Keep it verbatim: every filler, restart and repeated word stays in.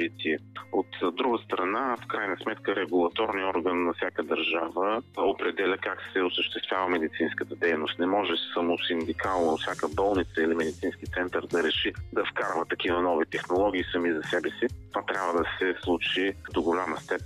развитие. От друга страна, в крайна сметка, регулаторният орган на всяка държава определя как се осъществява медицинската дейност. Не може само синдикално всяка болница или медицински център да реши да вкарва такива нови технологии сами за себе си. Това трябва да се случи до голяма степен